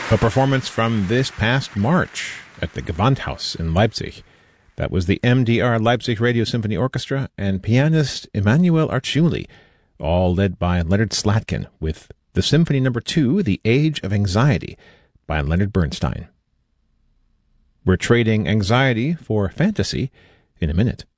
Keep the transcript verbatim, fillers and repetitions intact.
A performance from this past March at the Gewandhaus in Leipzig. That was the M D R Leipzig Radio Symphony Orchestra and pianist Emanuel Arciuli, all led by Leonard Slatkin, with the Symphony Number Two, The Age of Anxiety, by Leonard Bernstein. We're trading anxiety for fantasy in a minute.